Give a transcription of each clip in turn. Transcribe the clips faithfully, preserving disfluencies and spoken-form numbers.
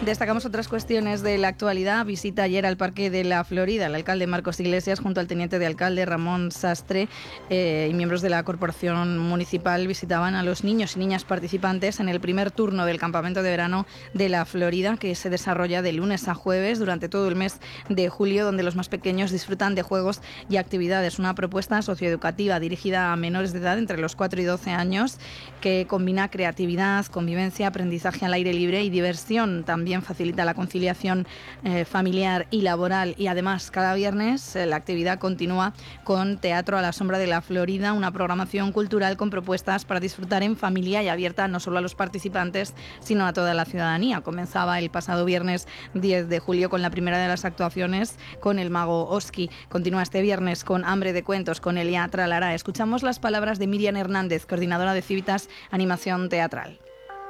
Destacamos otras cuestiones de la actualidad. Visita ayer al Parque de la Florida el alcalde Marcos Iglesias junto al teniente de alcalde Ramón Sastre eh, y miembros de la corporación municipal visitaban a los niños y niñas participantes en el primer turno del campamento de verano de la Florida, que se desarrolla de lunes a jueves durante todo el mes de julio, donde los más pequeños disfrutan de juegos y actividades. Una propuesta socioeducativa dirigida a menores de edad entre los cuatro y doce años que combina creatividad, convivencia, aprendizaje al aire libre y diversión. También facilita la conciliación eh, familiar y laboral, y además cada viernes eh, la actividad continúa con Teatro a la Sombra de la Florida, una programación cultural con propuestas para disfrutar en familia y abierta no solo a los participantes sino a toda la ciudadanía. Comenzaba el pasado viernes diez de julio con la primera de las actuaciones con el mago Oski. Continúa este viernes con Hambre de Cuentos con Elia Tralará. Escuchamos las palabras de Miriam Hernández, coordinadora de Civitas Animación Teatral.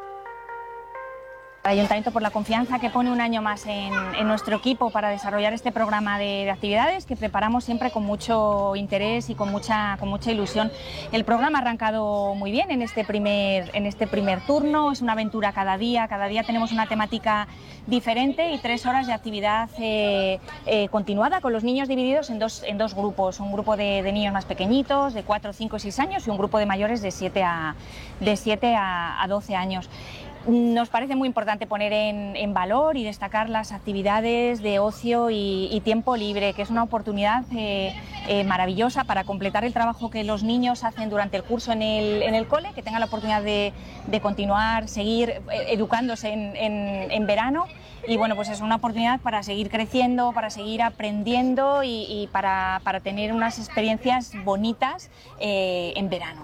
Al Ayuntamiento por la confianza que pone un año más en, en nuestro equipo para desarrollar este programa de, de actividades que preparamos siempre con mucho interés y con mucha, con mucha ilusión. El programa ha arrancado muy bien en este, primer, en este primer turno, es una aventura cada día, cada día tenemos una temática diferente y tres horas de actividad eh, eh, continuada con los niños divididos en dos, en dos grupos, un grupo de, de niños más pequeñitos de cuatro, cinco y seis años y un grupo de mayores de siete a doce años. Nos parece muy importante poner en, en valor y destacar las actividades de ocio y, y tiempo libre, que es una oportunidad eh, eh, maravillosa para completar el trabajo que los niños hacen durante el curso en el, en el cole, que tengan la oportunidad de, de continuar, seguir eh, educándose en, en, en verano. Y bueno, pues es una oportunidad para seguir creciendo, para seguir aprendiendo y, y para, para tener unas experiencias bonitas eh, en verano.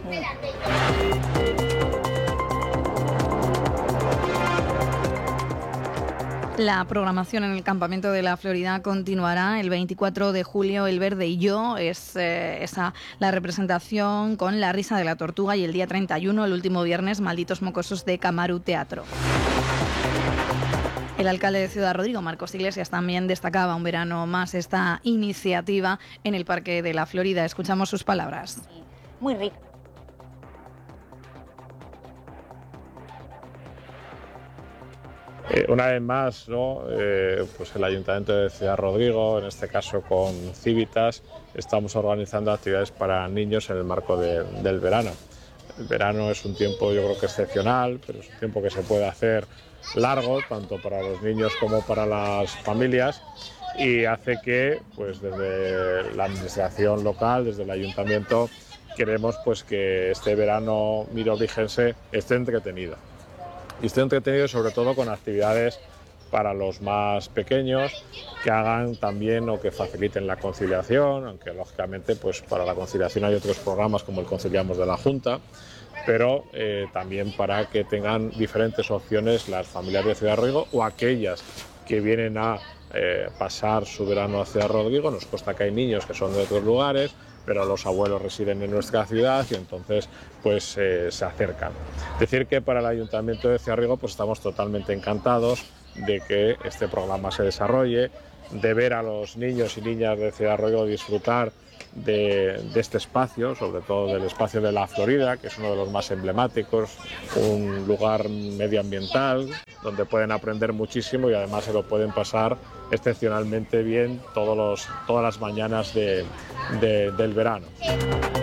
La programación en el campamento de la Florida continuará el veinticuatro de julio. El Verde y Yo es eh, esa la representación con La Risa de la Tortuga, y el día treinta y uno, el último viernes, Malditos Mocosos de Camaru Teatro. El alcalde de Ciudad Rodrigo, Marcos Iglesias, también destacaba un verano más esta iniciativa en el Parque de la Florida. Escuchamos sus palabras. Muy rico. Eh, una vez más, ¿no? eh, pues el Ayuntamiento de Ciudad Rodrigo, en este caso con Civitas, estamos organizando actividades para niños en el marco de, del verano. El verano es un tiempo, yo creo que excepcional, pero es un tiempo que se puede hacer largo, tanto para los niños como para las familias, y hace que, pues desde la administración local, desde el Ayuntamiento, queremos pues que este verano mirorigense esté entretenido. Y esté entretenido sobre todo con actividades para los más pequeños, que hagan también o que faciliten la conciliación, aunque lógicamente pues para la conciliación hay otros programas como el Conciliamos de la Junta, pero eh, también para que tengan diferentes opciones las familias de Ciudad Rodrigo o aquellas que vienen a eh, pasar su verano a Ciudad Rodrigo. Nos consta que hay niños que son de otros lugares, pero los abuelos residen en nuestra ciudad y entonces pues eh, se acercan. Decir que para el Ayuntamiento de Ciudad Rodrigo pues estamos totalmente encantados de que este programa se desarrolle, de ver a los niños y niñas de Ciudad Rodrigo disfrutar de, de este espacio, sobre todo del espacio de la Florida, que es uno de los más emblemáticos, un lugar medioambiental donde pueden aprender muchísimo y además se lo pueden pasar excepcionalmente bien todos los, todas las mañanas de, de, del verano.